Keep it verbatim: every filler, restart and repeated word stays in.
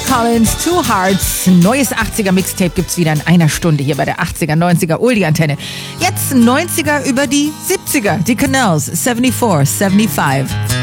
Collins, Two Hearts. Neues achtziger Mixtape gibt's wieder in einer Stunde hier bei der achtziger, neunziger Oldie-Antenne. Jetzt neunziger über die siebziger. Die Canals, vierundsiebzig, fünfundsiebzig.